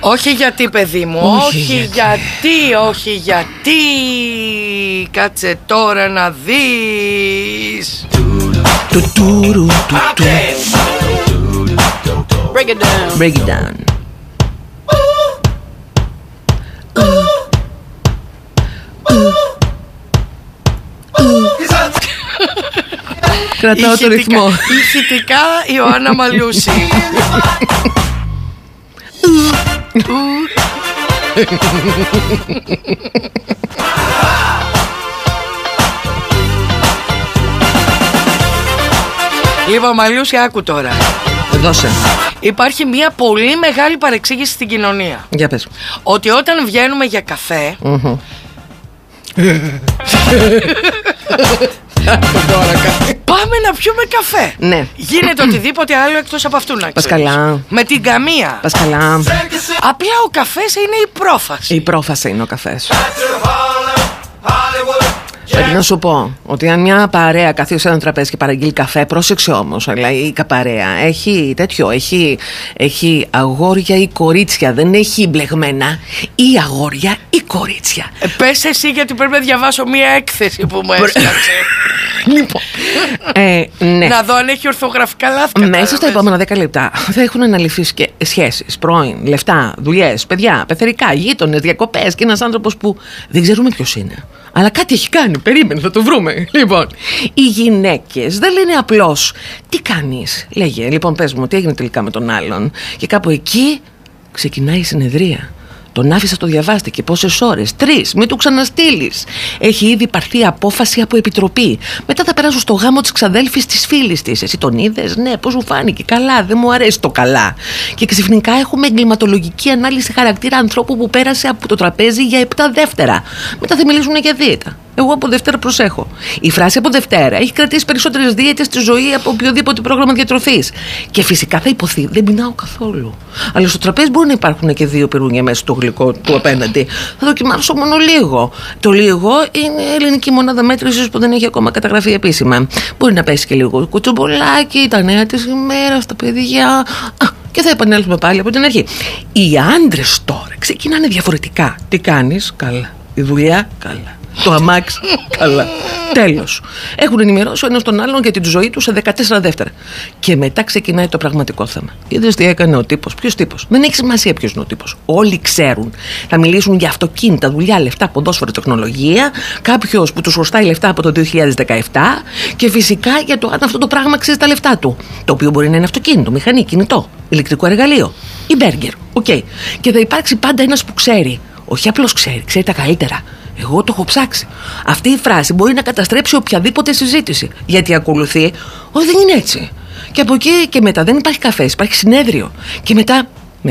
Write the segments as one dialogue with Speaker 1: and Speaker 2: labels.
Speaker 1: Όχι γιατί, παιδί μου, όχι γιατί. Κάτσε τώρα να δεις.
Speaker 2: Break it down.
Speaker 3: Break it down. Κρατάω το ρυθμό.
Speaker 1: Ηχητικά Ιωάννα Μαλούση. Λοιπόν, Μαλούση, άκου τώρα.
Speaker 3: Δώσε.
Speaker 1: Υπάρχει μια πολύ μεγάλη παρεξήγηση στην κοινωνία.
Speaker 3: Για πες.
Speaker 1: Ότι όταν βγαίνουμε για καφέ, πάμε να πιούμε καφέ.
Speaker 3: Ναι.
Speaker 1: Γίνεται οτιδήποτε άλλο εκτός από αυτού, να ξέρεις.
Speaker 3: Πασκαλά.
Speaker 1: Με την καμία.
Speaker 3: Πασκαλά.
Speaker 1: Απλά ο καφές είναι η πρόφαση.
Speaker 3: Η πρόφαση είναι ο καφές. Πρέπει να σου πω ότι αν μια παρέα καθίσει σε ένα τραπέζι και παραγγείλει καφέ, πρόσεξε όμως, αλλά η παρέα έχει τέτοιο, έχει αγόρια ή κορίτσια, δεν έχει μπλεγμένα, ή αγόρια ή κορίτσια.
Speaker 1: Πες εσύ, γιατί πρέπει να διαβάσω μια έκθεση που μου έσκατσε.
Speaker 3: Λοιπόν, ναι.
Speaker 1: Να δω αν έχει ορθογραφικά λάθη.
Speaker 3: Μέσα στα επόμενα 10 λεπτά θα έχουν αναλυθεί σχέσεις, πρώην, λεφτά, δουλειές, παιδιά, πεθερικά, γείτονες, διακοπές και ένας άνθρωπος που δεν ξέρουμε ποιος είναι. Αλλά κάτι έχει κάνει, περίμενε, θα το βρούμε. Λοιπόν, οι γυναίκες δεν λένε απλώς τι κάνεις. Λέγε, λοιπόν, πες μου, τι έγινε τελικά με τον άλλον. Και κάπου εκεί ξεκινάει η συνεδρία. Τον άφησα, το διαβάστηκε. Πόσες ώρες? 3. Μην του ξαναστείλεις. Έχει ήδη πάρθει απόφαση από επιτροπή. Μετά θα περάσω στο γάμο της ξαδέλφης της φίλης της. Εσύ τον είδες? Ναι, πώς σου φάνηκε? Καλά, δεν μου αρέσει το καλά. Και ξαφνικά έχουμε εγκληματολογική ανάλυση χαρακτήρα ανθρώπου που πέρασε από το τραπέζι για 7 δεύτερα. Μετά θα μιλήσουν για δίαιτα. Εγώ από Δευτέρα προσέχω. Η φράση από Δευτέρα έχει κρατήσει περισσότερες δίαιτες στη ζωή από οποιοδήποτε πρόγραμμα διατροφής. Και φυσικά θα υποθεί, δεν πεινάω καθόλου. Αλλά στο τραπέζι μπορεί να υπάρχουν και 2 πυρούνια μέσα στο γλυκό του απέναντι. Θα δοκιμάσω μόνο λίγο. Το λίγο είναι ελληνική μονάδα μέτρησης που δεν έχει ακόμα καταγραφεί επίσημα. Μπορεί να πέσει και λίγο κουτσομπολάκι, τα νέα της ημέρας, τα παιδιά. Και θα επανέλθουμε πάλι από την αρχή. Οι άντρες τώρα ξεκινάνε διαφορετικά. Τι κάνεις? Καλά. Η δουλειά? Καλά. Το αμάξι? Καλά. Τέλος. Έχουν ενημερώσει ο ένας τον άλλον για την ζωή του σε 14 δεύτερα. Και μετά ξεκινάει το πραγματικό θέμα. Είδες τι έκανε ο τύπος? Ποιος τύπος? Δεν έχει σημασία ποιος είναι ο τύπος. Όλοι ξέρουν. Θα μιλήσουν για αυτοκίνητα, δουλειά, λεφτά, ποδόσφαιρο, τεχνολογία. Κάποιος που τους χρωστάει λεφτά από το 2017. Και φυσικά για το αν αυτό το πράγμα αξίζει τα λεφτά του. Το οποίο μπορεί να είναι αυτοκίνητο, μηχανή, κινητό, ηλεκτρικό εργαλείο ή μπέργκερ. Okay. Και θα υπάρξει πάντα ένας που ξέρει. Όχι απλώς ξέρει τα καλύτερα. Εγώ το έχω ψάξει. Αυτή η φράση μπορεί να καταστρέψει οποιαδήποτε συζήτηση. Γιατί ακολουθεί, όχι, δεν είναι έτσι. Και από εκεί και μετά δεν υπάρχει καφές, υπάρχει συνέδριο. Και μετά.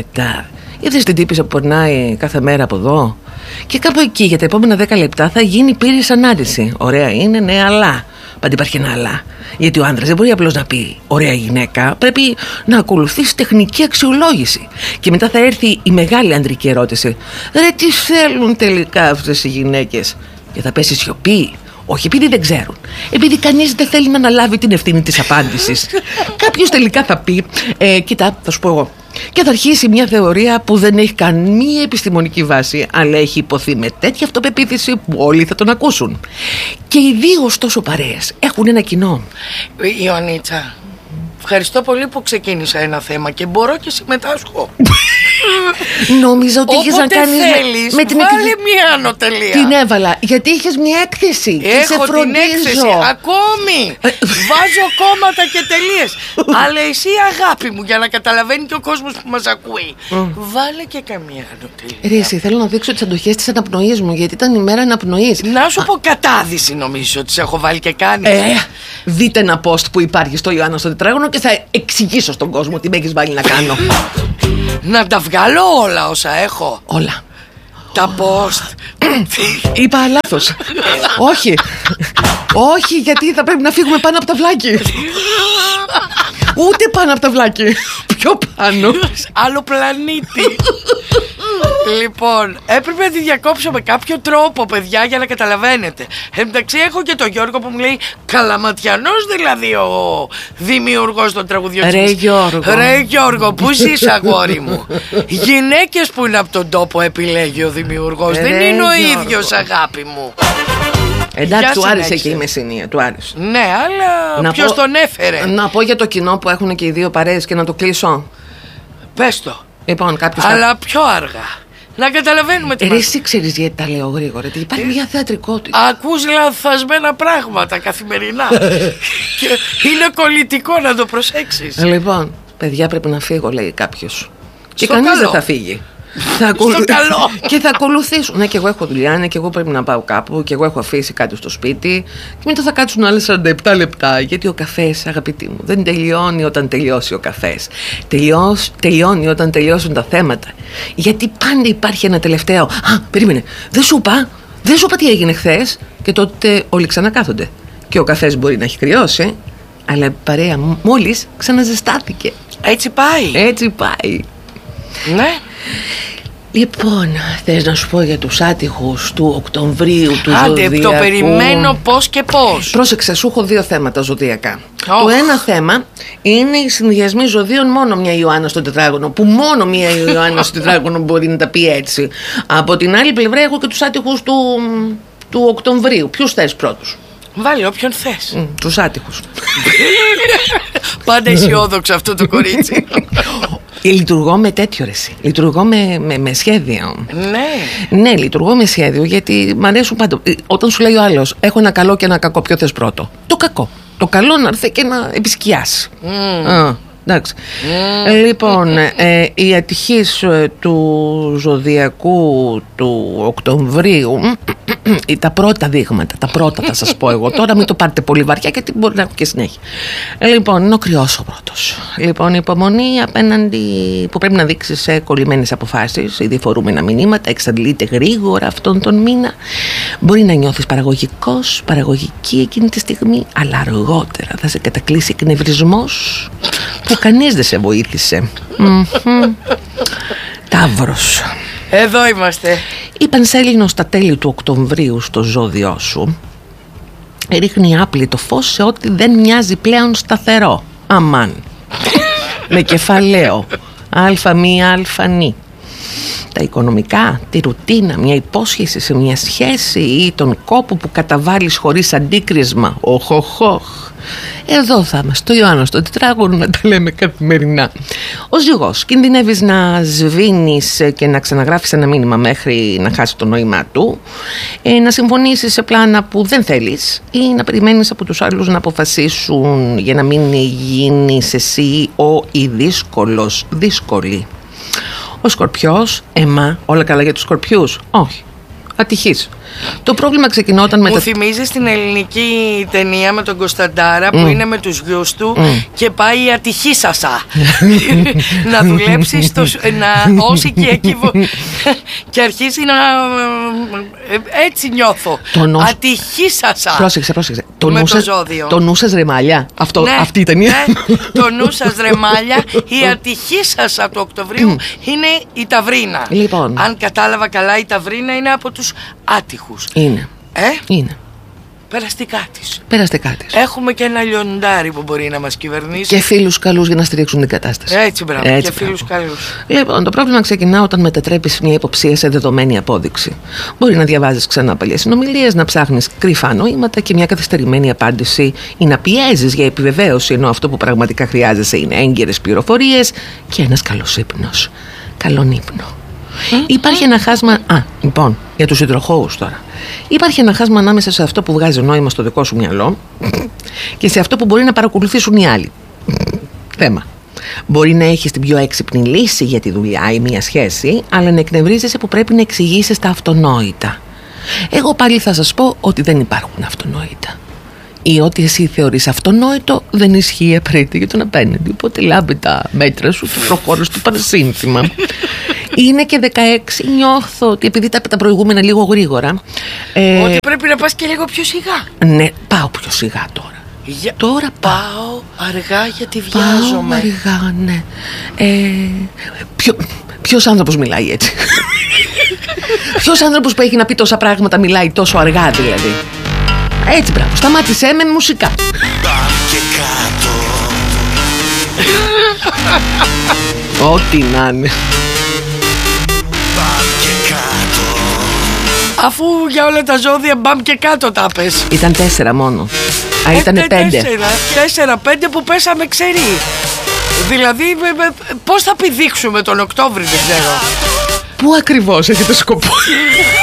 Speaker 3: Είδες την τύπισσα που περνάει κάθε μέρα από εδώ? Και κάπου εκεί για τα επόμενα 10 λεπτά θα γίνει πλήρης ανάλυση. Ωραία είναι, ναι, αλλά. Πάντα υπάρχει ένα αλλά. Γιατί ο άντρας δεν μπορεί απλώς να πει ωραία γυναίκα, πρέπει να ακολουθήσει τεχνική αξιολόγηση. Και μετά θα έρθει η μεγάλη ανδρική ερώτηση. Ρε, τι θέλουν τελικά αυτές οι γυναίκες? Και θα πέσει σιωπή. Όχι επειδή δεν ξέρουν. Επειδή κανείς δεν θέλει να αναλάβει την ευθύνη της απάντησης. Κάποιος τελικά θα πει, κοίτα, θα σου πω εγώ. Και θα αρχίσει μια θεωρία που δεν έχει καμία επιστημονική βάση, αλλά έχει υποθεί με τέτοια αυτοπεποίθηση που όλοι θα τον ακούσουν. Και οι δύο ωστόσο παρέες έχουν ένα κοινό.
Speaker 1: Ιωνίτσα, ευχαριστώ πολύ που ξεκίνησα ένα θέμα και μπορώ και συμμετάσχω.
Speaker 3: Νόμιζα ότι είχες να κάνεις
Speaker 1: με την βάλε μια ανωτελεία.
Speaker 3: Την έβαλα γιατί είχες μια έκθεση.
Speaker 1: Έχω την έκθεση ακόμη. Βάζω κόμματα και τελείες. Αλλά εσύ, αγάπη μου, για να καταλαβαίνει και ο κόσμος που μας ακούει, βάλε και καμία ανωτελεία.
Speaker 3: Ρίση, θέλω να δείξω τις αντοχές της αναπνοής μου, γιατί ήταν η μέρα αναπνοής.
Speaker 1: Να σου πω κατάδυση, νομίζεις ότι σε έχω βάλει και κάνει?
Speaker 3: Δείτε ένα post που υπάρχει στο Ιωάννα στο τετράγωνο και θα εξηγήσω στον κόσμο τι με έχεις βάλει να κάνω.
Speaker 1: Να τα βγάλω όλα όσα έχω?
Speaker 3: Όλα.
Speaker 1: Τα post.
Speaker 3: Είπα λάθος. Όχι. Όχι, γιατί θα πρέπει να φύγουμε πάνω από τα βλάκι. Ούτε πάνω από τα βλάκι. Πιο πάνω.
Speaker 1: Άλλο πλανήτη. Λοιπόν, έπρεπε να τη διακόψω με κάποιο τρόπο, παιδιά, για να καταλαβαίνετε. Εντάξει, έχω και τον Γιώργο που μου λέει Καλαματιανός, δηλαδή ο δημιουργός των τραγουδιών. Ρε Γιώργο, πού ζεις, αγόρι μου? Γυναίκες που είναι από τον τόπο επιλέγει ο δημιουργός. Δεν είναι ο ίδιος, αγάπη μου.
Speaker 3: Εντάξει, του άρεσε και η Μεσσηνία, του άρεσε.
Speaker 1: Ναι, αλλά ποιος τον έφερε?
Speaker 3: Να πω για το κοινό που έχουν και οι δύο παρέες και να το κλείσω.
Speaker 1: Πες το.
Speaker 3: Λοιπόν,
Speaker 1: αλλά πιο αργά. Να καταλαβαίνουμε τι.
Speaker 3: Εσύ ξέρεις γιατί τα λέω γρήγορα? Γιατί υπάρχει μια θεατρικότητα.
Speaker 1: Ακούς λανθασμένα πράγματα καθημερινά. Και είναι κολλητικό να το προσέξεις.
Speaker 3: Λοιπόν, παιδιά, πρέπει να φύγω, λέει κάποιος. Και κανείς δεν θα φύγει.
Speaker 1: Στο καλό.
Speaker 3: Και θα ακολουθήσουν. Ναι, και εγώ έχω δουλειά, ναι, και εγώ πρέπει να πάω κάπου. Και εγώ έχω αφήσει κάτι στο σπίτι. Και μετά θα κάτσουν άλλες 47 λεπτά. Γιατί ο καφές, αγαπητοί μου, δεν τελειώνει όταν τελειώσει ο καφές. Τελειώνει όταν τελειώσουν τα θέματα. Γιατί πάντα υπάρχει ένα τελευταίο. Περίμενε. Δεν σου είπα τι έγινε χθες. Και τότε όλοι ξανακάθονται. Και ο καφές μπορεί να έχει κρυώσει, αλλά η παρέα μόλις ξαναζεστάθηκε.
Speaker 1: Έτσι πάει.
Speaker 3: Ναι. Λοιπόν, θες να σου πω για τους άτυχους του Οκτωβρίου του Ζωδιακού?
Speaker 1: Το περιμένω πώς και πώς.
Speaker 3: Πρόσεξε, σου έχω δύο θέματα ζωδιακά. Το ένα θέμα είναι οι συνδυασμοί ζωδίων μόνο μια Ιωάννα στο τετράγωνο, που μόνο μια Ιωάννα στο τετράγωνο μπορεί να τα πει έτσι. Από την άλλη πλευρά έχω και τους άτυχους του Οκτωβρίου. Ποιους θες πρώτους?
Speaker 1: Βάλει όποιον θες.
Speaker 3: Τους άτυχους.
Speaker 1: Πάντα αισιόδοξο αυτό το κορίτσι.
Speaker 3: Λειτουργώ με τέτοιο ρεσί. Λειτουργώ με σχέδιο. Ναι, λειτουργώ με σχέδιο, γιατί μ' αρέσουν πάντα. Όταν σου λέει ο άλλος, έχω ένα καλό και ένα κακό, ποιο θες πρώτο? Το κακό. Το καλό να έρθει και να επισκιάσει. Εντάξει. Λοιπόν, η ατυχής του Ζωδιακού του Οκτωβρίου, τα πρώτα δείγματα, τα πρώτα θα σας πω εγώ. Τώρα μην το πάρετε πολύ βαριά, γιατί μπορεί να έχω και συνέχεια. Λοιπόν, είναι ο Κρυός ο πρώτος. Λοιπόν, υπομονή απέναντι που πρέπει να δείξεις σε κολλημένες αποφάσεις ή διφορούμενα μηνύματα. Εξαντλείται γρήγορα αυτόν τον μήνα. Μπορεί να νιώθεις παραγωγικός, παραγωγική εκείνη τη στιγμή, αλλά αργότερα θα σε κατακλείσει εκνευρισμός που κανείς δεν σε βοήθησε. Ταύρος.
Speaker 1: Εδώ είμαστε.
Speaker 3: Η Πανσέλινος στα τέλη του Οκτωβρίου στο ζώδιό σου ρίχνει άπλητο φως σε ό,τι δεν μοιάζει πλέον σταθερό. Αμάν. Με κεφαλαίο α-μη α-νη. Τα οικονομικά, τη ρουτίνα, μια υπόσχεση σε μια σχέση ή τον κόπο που καταβάλεις χωρίς αντίκρισμα. Οχοχοχ. Εδώ θα είμαστε, το Ιωάννα στο τετράγωνο, να τα λέμε καθημερινά. Ο Ζυγός, κινδυνεύεις να σβήνεις και να ξαναγράφεις ένα μήνυμα μέχρι να χάσει το νόημά του, να συμφωνήσεις σε πλάνα που δεν θέλεις ή να περιμένεις από τους άλλους να αποφασίσουν για να μην γίνεις εσύ ο ή δύσκολη. Ο Σκορπιός, όλα καλά για τους Σκορπιούς? Όχι. Ατυχής. Το πρόβλημα ξεκινόταν με
Speaker 1: Μου θυμίζει την ελληνική ταινία με τον Κωνσταντάρα που είναι με τους γιους του και πάει η ατυχήσασα να δουλέψει ως οικιακή και αρχίζει να έτσι νιώθω. Ατυχήσασα.
Speaker 3: Πρόσεξε.
Speaker 1: Με το ζώδιο.
Speaker 3: Το νου σας ρε μάλια. Αυτή η ταινία.
Speaker 1: Το νου σας ρε μάλια. Η ατυχήσασα του Οκτωβρίου είναι η Ταυρίνα.
Speaker 3: Λοιπόν.
Speaker 1: Αν κατάλαβα καλά, η Ταυρίνα είναι από τους άτυχους.
Speaker 3: Είναι. Είναι.
Speaker 1: Περαστικά της. Έχουμε και ένα λιοντάρι που μπορεί να μας κυβερνήσει.
Speaker 3: Και φίλους καλούς για να στηρίξουν την κατάσταση.
Speaker 1: Έτσι, μπράβο. Και φίλους καλούς.
Speaker 3: Λοιπόν, το πρόβλημα ξεκινά όταν μετατρέπεις μια υποψία σε δεδομένη απόδειξη. Μπορεί να διαβάζεις ξανά παλιές συνομιλίες, να ψάχνεις κρυφά νοήματα και μια καθυστερημένη απάντηση, ή να πιέζεις για επιβεβαίωση, ενώ αυτό που πραγματικά χρειάζεσαι είναι έγκυρες πληροφορίες και ένας καλός ύπνος. Καλόν ύπνο. Υπάρχει ένα χάσμα. Λοιπόν, για τους υδροχόους τώρα. Υπάρχει ένα χάσμα ανάμεσα σε αυτό που βγάζει νόημα στο δικό σου μυαλό και σε αυτό που μπορεί να παρακολουθήσουν οι άλλοι. Θέμα. Μπορεί να έχεις την πιο έξυπνη λύση για τη δουλειά ή μια σχέση, αλλά να εκνευρίζεσαι που πρέπει να εξηγήσεις τα αυτονόητα. Εγώ πάλι θα σας πω ότι δεν υπάρχουν αυτονόητα. Ή ό,τι εσύ θεωρείς αυτονόητο δεν ισχύει απαραίτητα για τον απέναντι. Οπότε λάμπει τα μέτρα σου και προχώρησε το παρασύνθημα. Είναι και 16, νιώθω ότι επειδή τα προηγούμενα λίγο γρήγορα.
Speaker 1: Ότι πρέπει να πας και λίγο πιο σιγά.
Speaker 3: Ναι, πάω πιο σιγά τώρα. Τώρα
Speaker 1: πάω αργά γιατί βιάζομαι.
Speaker 3: Πάω αργά, ναι. Ποιος άνθρωπος μιλάει έτσι? Ποιος άνθρωπος που έχει να πει τόσα πράγματα μιλάει τόσο αργά δηλαδή? Έτσι, μπράβο, σταμάτησέ με μουσικά.
Speaker 2: Πάμε και κάτω.
Speaker 3: Ό,τι να είναι.
Speaker 2: Πάμε και κάτω.
Speaker 1: Αφού για όλα τα ζώδια μπαμ και κάτω τα πες.
Speaker 3: Ήταν 4 μόνο. Α, ήτανε 5.
Speaker 1: 4-5 που πέσαμε ξεροί. Δηλαδή πώς θα πηδήξουμε τον Οκτώβρη, δεν ξέρω.
Speaker 3: Πού ακριβώς έχετε σκοπό?